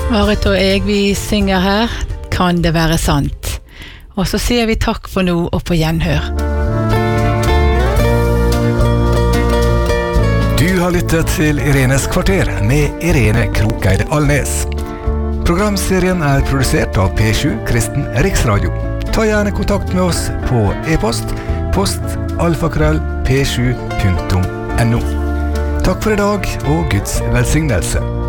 Marit og jeg, vi synger her, kan det være sant? Og så sier vi takk for nå og på gjenhør. Du har lyttet til Irenes kvarter med Irene Krokeide Alnes. Programserien er produsert av P7 Kristen Riksradio. Ta gjerne kontakt med oss på e-post, post@p7.no. Takk for i dag og Guds velsignelse.